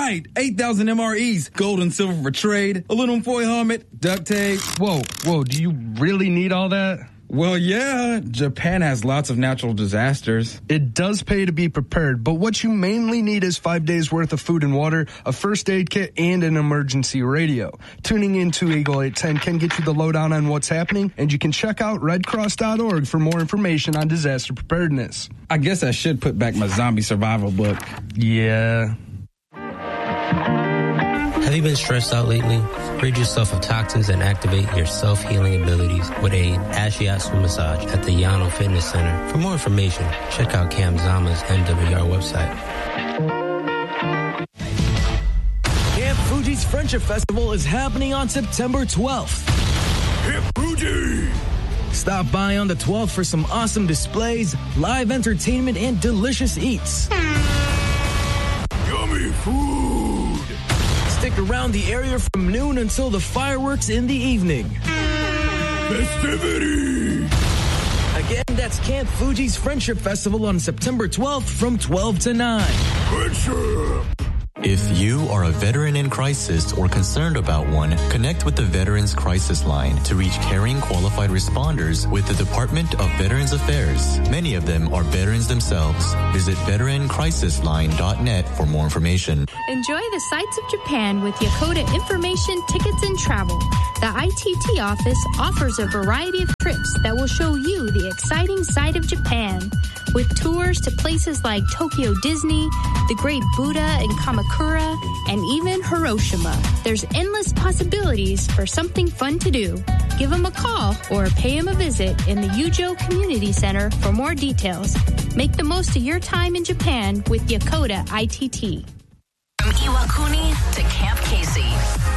right. 8,000 MREs. Gold and silver for trade. Aluminum foil helmet. Duct tape. Whoa. Do you really need all that? Well, yeah. Japan has lots of natural disasters. It does pay to be prepared, but what you mainly need is 5 days worth of food and water, a first aid kit, and an emergency radio. Tuning into Eagle 810 can get you the lowdown on what's happening, and you can check out redcross.org for more information on disaster preparedness. I guess I should put back my zombie survival book. Yeah. Have you been stressed out lately? Rid yourself of toxins and activate your self-healing abilities with a Ashiatsu massage at the Yano Fitness Center. For more information, check out Cam Zama's MWR website. Camp Fuji's Friendship Festival is happening on September 12th. Camp Fuji! Stop by on the 12th for some awesome displays, live entertainment, and delicious eats. Yummy food! Stick around the area from noon until the fireworks in the evening. Festivity! Again, that's Camp Fuji's Friendship Festival on September 12th from 12 to 9. Friendship! If you are a veteran in crisis or concerned about one, connect with the Veterans Crisis Line to reach caring qualified responders with the Department of Veterans Affairs. Many of them are veterans themselves. Visit veterancrisisline.net for more information. Enjoy the sights of Japan with Yakoda Information, Tickets, and Travel. The ITT office offers a variety of trips that will show you the exciting side of Japan. With tours to places like Tokyo Disney, the Great Buddha and Kamakura, and even Hiroshima. There's endless possibilities for something fun to do. Give them a call or pay them a visit in the Yujo Community Center for more details. Make the most of your time in Japan with Yakoda ITT. From Iwakuni to Camp Casey,